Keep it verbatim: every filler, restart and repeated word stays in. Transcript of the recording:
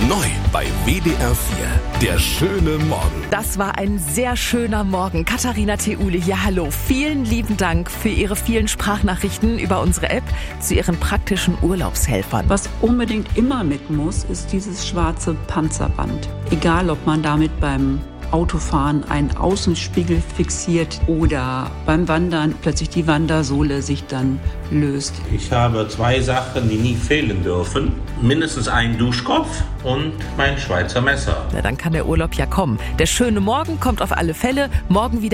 Neu bei W D R vier. Der schöne Morgen. Das war ein sehr schöner Morgen. Katharina Theule hier, hallo. Vielen lieben Dank für Ihre vielen Sprachnachrichten über unsere App zu Ihren praktischen Urlaubshelfern. Was unbedingt immer mit muss, ist dieses schwarze Panzerband. Egal, ob man damit beim Autofahren einen Außenspiegel fixiert oder beim Wandern plötzlich die Wandersohle sich dann löst. Ich habe zwei Sachen, die nie fehlen dürfen. Mindestens einen Duschkopf und mein Schweizer Messer. Na, dann kann der Urlaub ja kommen. Der schöne Morgen kommt auf alle Fälle. Morgen wieder